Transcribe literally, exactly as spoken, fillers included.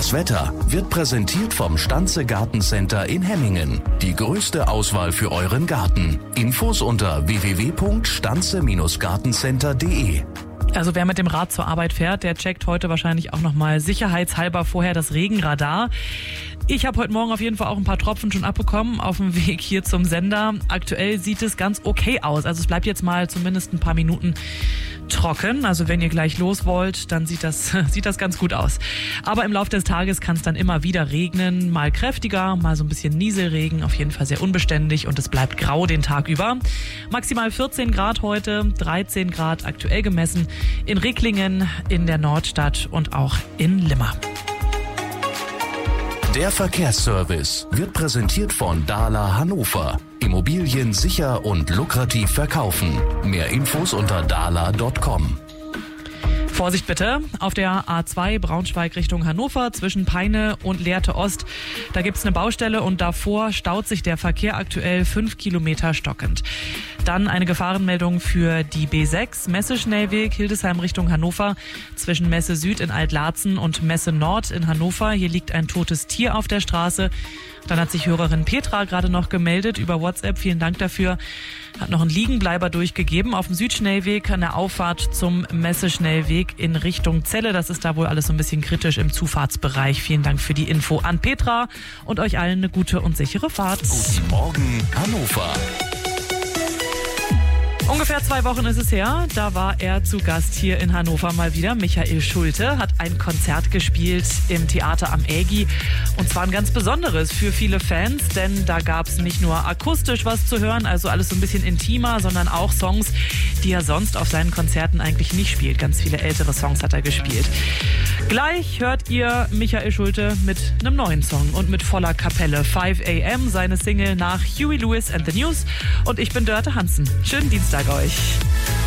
Das Wetter wird präsentiert vom Stanze Gartencenter in Hemmingen. Die größte Auswahl für euren Garten. Infos unter w w w punkt stanze gartencenter punkt d e. Also wer mit dem Rad zur Arbeit fährt, der checkt heute wahrscheinlich auch nochmal sicherheitshalber vorher das Regenradar. Ich habe heute Morgen auf jeden Fall auch ein paar Tropfen schon abbekommen auf dem Weg hier zum Sender. Aktuell sieht es ganz okay aus. Also es bleibt jetzt mal zumindest ein paar Minuten trocken. Also wenn ihr gleich los wollt, dann sieht das, sieht das ganz gut aus. Aber im Laufe des Tages kann es dann immer wieder regnen. Mal kräftiger, mal so ein bisschen Nieselregen. Auf jeden Fall sehr unbeständig und es bleibt grau den Tag über. Maximal vierzehn Grad heute, dreizehn Grad aktuell gemessen in Ricklingen, in der Nordstadt und auch in Limmer. Der Verkehrsservice wird präsentiert von Dahler Hannover. Immobilien sicher und lukrativ verkaufen. Mehr Infos unter dahler punkt com. Vorsicht bitte, auf der A zwei Braunschweig Richtung Hannover zwischen Peine und Lehrte Ost. Da gibt's eine Baustelle und davor staut sich der Verkehr aktuell fünf Kilometer stockend. Dann eine Gefahrenmeldung für die B sechs, Messe-Schnellweg Hildesheim Richtung Hannover zwischen Messe Süd in Altlarzen und Messe Nord in Hannover. Hier liegt ein totes Tier auf der Straße. Dann hat sich Hörerin Petra gerade noch gemeldet über WhatsApp. Vielen Dank dafür. Hat noch einen Liegenbleiber durchgegeben auf dem Südschnellweg an der Auffahrt zum Messe-Schnellweg in Richtung Celle. Das ist da wohl alles so ein bisschen kritisch im Zufahrtsbereich. Vielen Dank für die Info an Petra und euch allen eine gute und sichere Fahrt. Guten Morgen, Hannover. Ungefähr zwei Wochen ist es her, da war er zu Gast hier in Hannover mal wieder. Michael Schulte hat ein Konzert gespielt im Theater am Ägi und zwar ein ganz besonderes für viele Fans, denn da gab es nicht nur akustisch was zu hören, also alles so ein bisschen intimer, sondern auch Songs, die er sonst auf seinen Konzerten eigentlich nicht spielt. Ganz viele ältere Songs hat er gespielt. Gleich hört ihr Michael Schulte mit einem neuen Song und mit voller Kapelle. five a m, seine Single nach Huey Lewis and the News. Und ich bin Dörte Hansen. Schönen Dienstag euch.